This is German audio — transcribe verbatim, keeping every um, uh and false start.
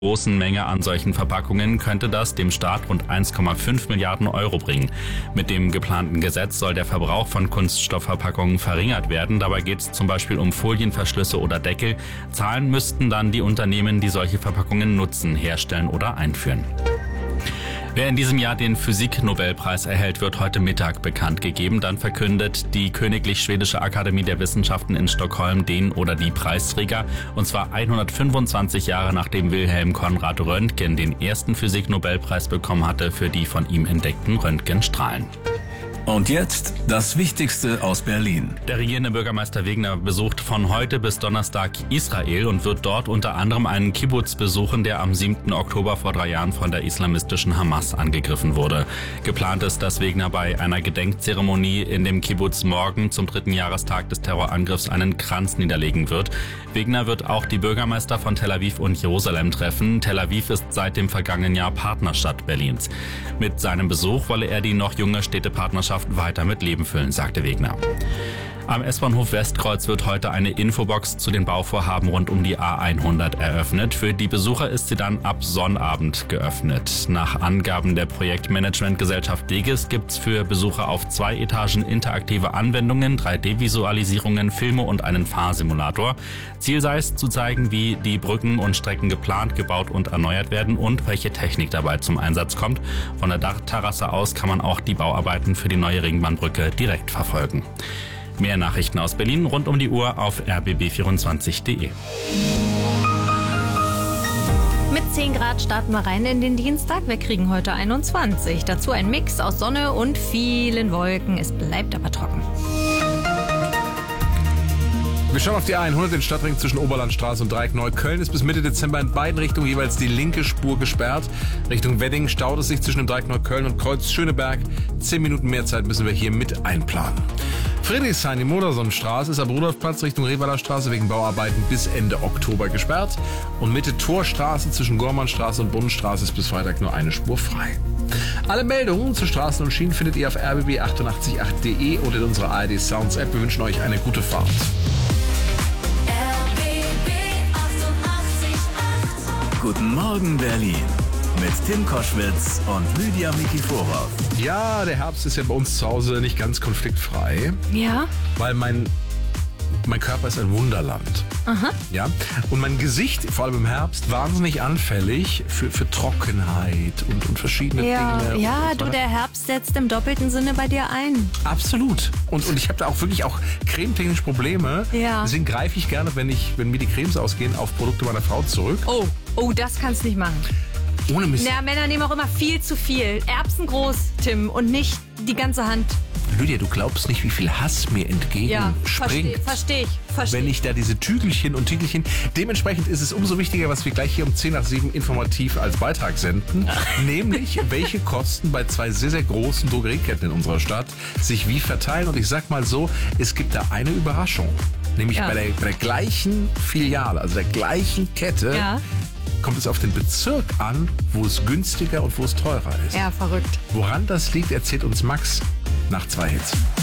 großen Menge an solchen Verpackungen könnte das dem Staat rund eins Komma fünf Milliarden Euro bringen. Mit dem geplanten Gesetz soll der Verbrauch von Kunststoffverpackungen verringert werden. Dabei geht es zum Beispiel um Folienverschlüsse oder Deckel. Zahlen müssten dann die Unternehmen, die solche Verpackungen nutzen, herstellen oder einführen. Wer in diesem Jahr den Physik-Nobelpreis erhält, wird heute Mittag bekannt gegeben. Dann verkündet die Königlich Schwedische Akademie der Wissenschaften in Stockholm den oder die Preisträger. Und zwar hundertfünfundzwanzig Jahre nachdem Wilhelm Konrad Röntgen den ersten Physik-Nobelpreis bekommen hatte für die von ihm entdeckten Röntgenstrahlen. Und jetzt das Wichtigste aus Berlin. Der regierende Bürgermeister Wegner besucht von heute bis Donnerstag Israel und wird dort unter anderem einen Kibbutz besuchen, der am siebten Oktober vor drei Jahren von der islamistischen Hamas angegriffen wurde. Geplant ist, dass Wegner bei einer Gedenkzeremonie in dem Kibbutz morgen zum dritten Jahrestag des Terrorangriffs einen Kranz niederlegen wird. Wegner wird auch die Bürgermeister von Tel Aviv und Jerusalem treffen. Tel Aviv ist seit dem vergangenen Jahr Partnerstadt Berlins. Mit seinem Besuch wolle er die noch junge Städtepartnerschaft weiter mit Leben füllen, sagte Wegner. Am S-Bahnhof Westkreuz wird heute eine Infobox zu den Bauvorhaben rund um die A hundert eröffnet. Für die Besucher ist sie dann ab Sonnabend geöffnet. Nach Angaben der Projektmanagementgesellschaft Degis gibt es für Besucher auf zwei Etagen interaktive Anwendungen, drei D-Visualisierungen, Filme und einen Fahrsimulator. Ziel sei es, zu zeigen, wie die Brücken und Strecken geplant, gebaut und erneuert werden und welche Technik dabei zum Einsatz kommt. Von der Dachterrasse aus kann man auch die Bauarbeiten für die neue Ringbahnbrücke direkt verfolgen. Mehr Nachrichten aus Berlin rund um die Uhr auf r b b vierundzwanzig punkt d e. Mit zehn Grad starten wir rein in den Dienstag. Wir kriegen heute einundzwanzig. Dazu ein Mix aus Sonne und vielen Wolken. Es bleibt aber trocken. Wir schauen auf die A hundert, den Stadtring zwischen Oberlandstraße und Dreieck Neukölln. Ist bis Mitte Dezember in beiden Richtungen jeweils die linke Spur gesperrt. Richtung Wedding staut es sich zwischen dem Dreieck Neukölln und Kreuz Schöneberg. Zehn Minuten mehr Zeit müssen wir hier mit einplanen. Friedrichshain, die Modersonnenstraße, ist am Rudolfplatz Richtung Revaler Straße wegen Bauarbeiten bis Ende Oktober gesperrt. Und Mitte Torstraße zwischen Gormannstraße und Bundesstraße ist bis Freitag nur eine Spur frei. Alle Meldungen zu Straßen und Schienen findet ihr auf r b b achtundachtzig punkt acht punkt d e oder in unserer A R D Sounds App. Wir wünschen euch eine gute Fahrt. Guten Morgen Berlin mit Tim Koschwitz und Lydia Mikiforov. Ja, der Herbst ist ja bei uns zu Hause nicht ganz konfliktfrei. Ja? Weil mein, mein Körper ist ein Wunderland. Aha. Ja? Und mein Gesicht, vor allem im Herbst, wahnsinnig anfällig für, für Trockenheit und, und verschiedene Ja, Dinge. ja, und du, der Herbst setzt im doppelten Sinne bei dir ein. Absolut. Und, und ich habe da auch wirklich auch cremetechnisch Probleme. Ja. Deswegen greife ich gerne, wenn, ich, wenn mir die Cremes ausgehen, auf Produkte meiner Frau zurück. Oh, oh, das kannst du nicht machen. Ohne Mist. Na, Männer nehmen auch immer viel zu viel. Erbsen groß, Tim, und nicht die ganze Hand. Lydia, du glaubst nicht, wie viel Hass mir entgegenspringt. Ja, verstehe versteh ich. Versteh. Wenn ich da diese Tügelchen und Tügelchen... Dementsprechend ist es umso wichtiger, was wir gleich hier um zehn nach sieben informativ als Beitrag senden. Nämlich, welche Kosten bei zwei sehr, sehr großen Drogerieketten in unserer Stadt sich wie verteilen. Und ich sag mal so, es gibt da eine Überraschung. Nämlich Ja. bei, der, bei der gleichen Filiale, also der gleichen Kette, Ja. kommt es auf den Bezirk an, wo es günstiger und wo es teurer ist. Ja, verrückt. Woran das liegt, erzählt uns Max nach zwei Hits.